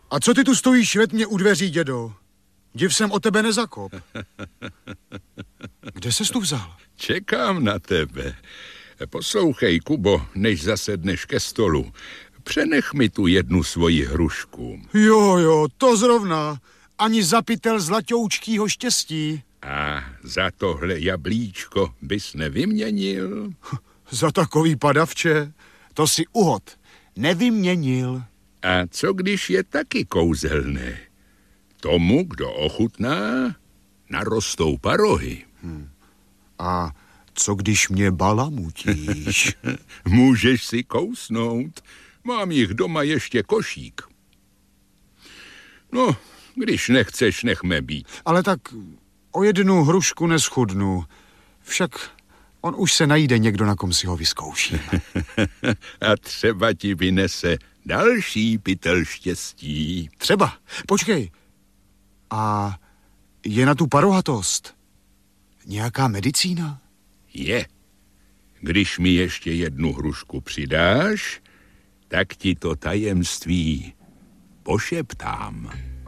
A co ty tu stojíš ve tmě u dveří, dědo? Div jsem o tebe nezakop. Kde ses tu vzal? Čekám na tebe. Poslouchej, Kubo, než zasedneš ke stolu. Přenech mi tu jednu svoji hrušku. Jo, to zrovna. Ani za pytel zlatoučkýho štěstí. A za tohle jablíčko bys nevyměnil? Za takový padavče? To si uhod. Nevyměnil. A co když je taky kouzelné? Tomu, kdo ochutná, narostou parohy. A co když mě balamutíš? Můžeš si kousnout. Mám jich doma ještě košík. No, když nechceš, nechme být. Ale tak o jednu hrušku neschudnu. Však on už se najde někdo, na kom si ho vyzkouší. A třeba ti vynese další pytel štěstí. Třeba. Počkej. A je na tu parohatost nějaká medicína? Je. Když mi ještě jednu hrušku přidáš, tak ti to tajemství pošeptám.